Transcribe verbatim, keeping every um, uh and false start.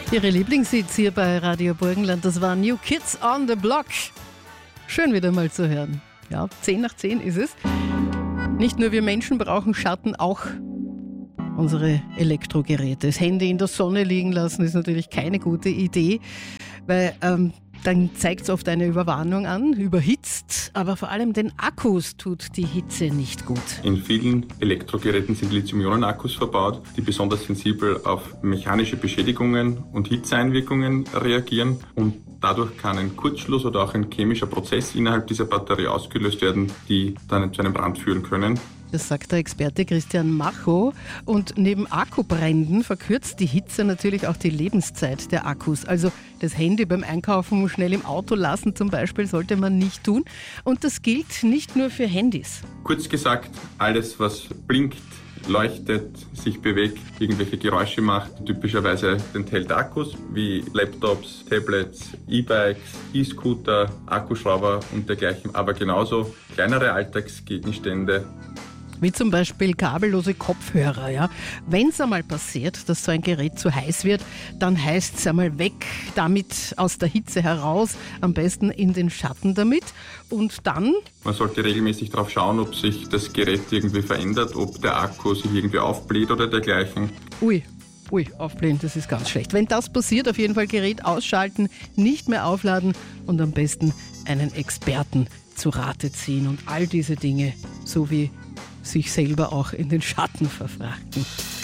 Ihre Lieblingshits hier bei Radio Burgenland, das waren New Kids on the Block. Schön wieder mal zu hören. Ja, zehn nach zehn ist es. Nicht nur wir Menschen brauchen Schatten, auch unsere Elektrogeräte. Das Handy in der Sonne liegen lassen ist natürlich keine gute Idee, weil ähm, dann zeigt es oft eine Überwarnung an, überhitzt, aber vor allem den Akkus tut die Hitze nicht gut. In vielen Elektrogeräten sind Lithium-Ionen-Akkus verbaut, die besonders sensibel auf mechanische Beschädigungen und Hitzeeinwirkungen reagieren, und dadurch kann ein Kurzschluss oder auch ein chemischer Prozess innerhalb dieser Batterie ausgelöst werden, die dann zu einem Brand führen können. Das sagt der Experte Christian Macho. Und neben Akkubränden verkürzt die Hitze natürlich auch die Lebenszeit der Akkus. Also das Handy beim Einkaufen schnell im Auto lassen zum Beispiel sollte man nicht tun. Und das gilt nicht nur für Handys. Kurz gesagt, alles was blinkt, leuchtet, sich bewegt, irgendwelche Geräusche macht, typischerweise enthält Akkus wie Laptops, Tablets, E-Bikes, E-Scooter, Akkuschrauber und dergleichen, aber genauso kleinere Alltagsgegenstände. Wie zum Beispiel kabellose Kopfhörer. Ja. Wenn es einmal passiert, dass so ein Gerät zu heiß wird, dann heißt es einmal weg damit aus der Hitze heraus, am besten in den Schatten damit. Und dann? Man sollte regelmäßig darauf schauen, ob sich das Gerät irgendwie verändert, ob der Akku sich irgendwie aufbläht oder dergleichen. Ui. Ui, aufblähen, das ist ganz schlecht. Wenn das passiert, auf jeden Fall Gerät ausschalten, nicht mehr aufladen und am besten einen Experten zu Rate ziehen und all diese Dinge, so wie sich selber auch in den Schatten verfrachten.